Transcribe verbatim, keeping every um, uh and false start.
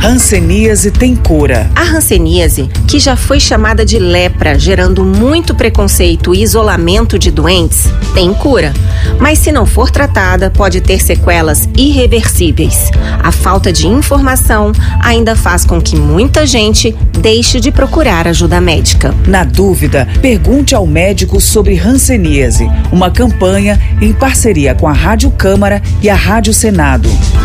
Hanseníase tem cura. A hanseníase, que já foi chamada de lepra, gerando muito preconceito e isolamento de doentes, tem cura. Mas se não for tratada, pode ter sequelas irreversíveis. A falta de informação ainda faz com que muita gente deixe de procurar ajuda médica. Na dúvida, pergunte ao médico sobre hanseníase, uma campanha em parceria com a Rádio Câmara e a Rádio Senado.